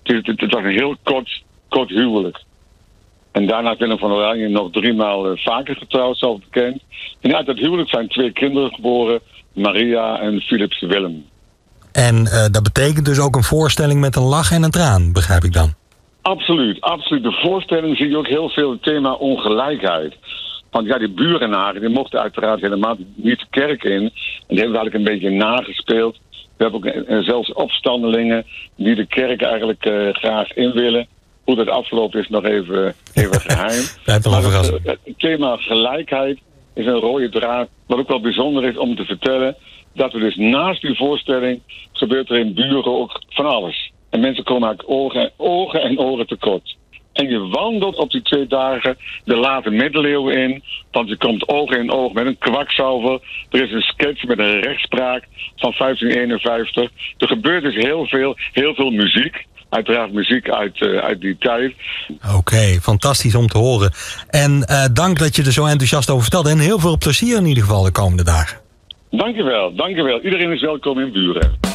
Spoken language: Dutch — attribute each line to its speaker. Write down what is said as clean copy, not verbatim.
Speaker 1: Het was een heel kort huwelijk. En daarna is Willem van Oranje nog 3 maal vaker getrouwd, zoals bekend. En uit dat huwelijk zijn 2 kinderen geboren, Maria en Philips Willem.
Speaker 2: En dat betekent dus ook een voorstelling met een lach en een traan, begrijp ik dan?
Speaker 1: Absoluut. De voorstelling zie je ook heel veel het thema ongelijkheid. Want ja, die burenaren die mochten uiteraard helemaal niet de kerk in. En die hebben we eigenlijk een beetje nagespeeld. We hebben ook zelfs opstandelingen die de kerk eigenlijk graag in willen. Hoe dat afgelopen is nog even geheim. Het thema gelijkheid is een rode draad. Wat ook wel bijzonder is om te vertellen, dat we dus naast die voorstelling gebeurt er in Buren ook van alles. En mensen komen eigenlijk ogen en oren tekort. En je wandelt op die 2 dagen de late middeleeuwen in. Want je komt oog in oog met een kwakzalver. Er is een sketch met een rechtspraak van 1551. Er gebeurt dus heel veel muziek. Uiteraard muziek uit die tijd.
Speaker 2: Oké, fantastisch om te horen. En dank dat je er zo enthousiast over vertelde. En heel veel plezier in ieder geval de komende dagen.
Speaker 1: Dankjewel. Iedereen is welkom in Buren.